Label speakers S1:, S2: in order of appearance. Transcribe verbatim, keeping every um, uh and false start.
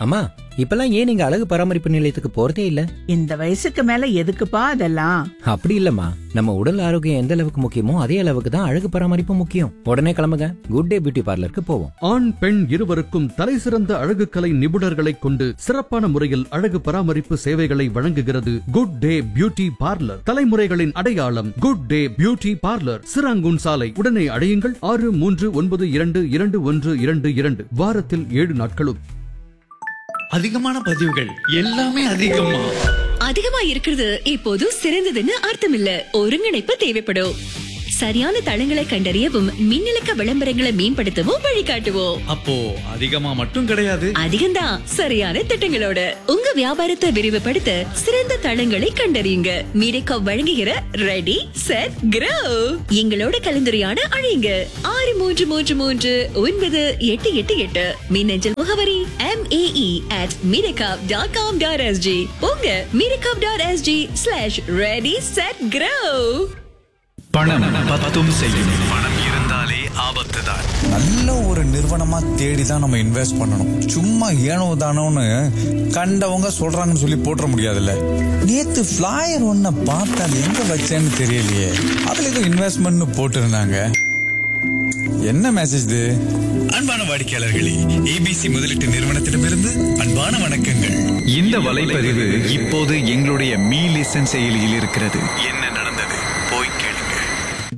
S1: அம்மா, இப்பெல்லாம் ஏன் நீங்க அழகு பராமரிப்பு நிலையத்துக்கு போறதே இல்ல?
S2: இந்த வயசுக்கு மேல எதுக்குப்பா அதெல்லாம்?
S1: அப்படி இல்லம்மா, நம்ம உடல் ஆரோக்கியம் எந்த அளவுக்கு முக்கியமோ அதே அளவுக்கு தான் அழகு பராமரிப்பு முக்கியம். உடனே கிளம்புங்க, குட் டே பியூட்டி பார்லருக்கு போவோம்.
S3: ஆண் பெண் இருவருக்கும் தலை சிறந்த அழகு கலை நிபுணர்களை கொண்டு சிறப்பான முறையில் அழகு பராமரிப்பு சேவைகளை வழங்குகிறது குட் டே பியூட்டி பார்லர். தலைமுறைகளின் அடையாளம் good day beauty parlour, Serangoon சாலை. உடனே அடையுங்கள். ஆறு மூன்று ஒன்பது இரண்டு இரண்டு ஒன்று இரண்டு இரண்டு. வாரத்தில் ஏழு நாட்களும்.
S4: அதிகமான பதிவுகள் எல்லாமே அதிகமா
S5: அதிகமா இருக்கிறது இப்போது சிறந்ததுன்னு அர்த்தம் இல்ல. ஒருங்கிணைப்பு தேவைப்படும். சரியான தளங்களை கண்டறியவும் மின்னலுக்க விளம்பரங்களை மேம்படுத்தவும் வழிகாட்டுவோம்.
S4: அப்போ அதிகமா மட்டும் கிடையாது,
S5: அதிகம்தான். சரியான திட்டங்களோட உங்க வியாபாரத்தை விரிவுபடுத்த சிறந்த தளங்களை கண்டறியுங்க. மீடியா வழங்குகிற ரெடி செட் க்ரோ. எங்களோட கலந்துரையாட அழையுங்க. ஆறு மூன்று மூன்று மூன்று ஒன்பது எட்டு எட்டு எட்டு. மின்னஞ்சல் முகவரி M A E at Mediacorp dot com dot S G. உங்க Mediacorp dot S G slash ready set grow.
S6: பணம் பத்தும் செய்யும். பணம் இருந்தாலே ஆபத்து தான்.
S7: நல்ல ஒரு நிறுவனமா தேடி தான் நம்ம இன்வெஸ்ட் பண்ணணும். சும்மா ஏனோ தானோன்னு கண்டவங்க சொல்றாங்கன்னு சொல்லி போட்டுற முடியாதுல்ல. நேத்து ஃபிளையர் ஒன்ன பார்த்தா எங்க வச்சேன்னு தெரியலையே, அதுல ஏதோ இன்வெஸ்ட்மெண்ட் போட்டு இருந்தாங்க. என்ன மெசேஜ் இது?
S6: அன்பான வாடிக்கையாளர்களே, ஏபிசி முதலீட்டு நிறுவனத்திடமிருந்து அன்பான வணக்கங்கள். இந்த வலைப்பதிவு இப்போது எங்களுடைய மீ லிசன் செயலியில் இருக்கிறது. என்ன